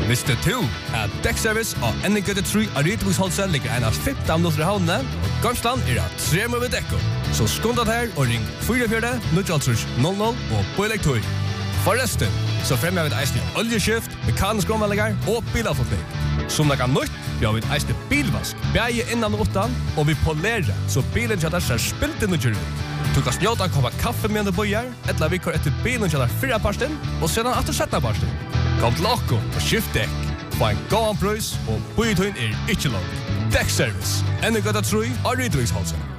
Visste du at Dekkservice og Ennegøtte 3 av Rydviksholset ligger en av 15 minutter i havnene, og Gamsland av 3 med dekko. Så skundet her og ring 44-000 og pålegg 2. Forresten, så fremmer vi et eisende oljeskift, mekanisk omveldinger og bilavforming. Som det kan nytt, vi har et eisende bilvask, bæge innan og utan, og vi polerer, så bilen kjøtter ser spilt inn og kjører ut. Du kan snjåta en kopp kaffe med en bøyer, eller vi kjører etter bilen kjøtter 4 parsten, og sedan etter 17 parsten. Kom til okko og skift dekk. Få en god prøys, og bøyetøyen ikke langt. Dekkservice. Ennegøtta 3 av Rydviksholset.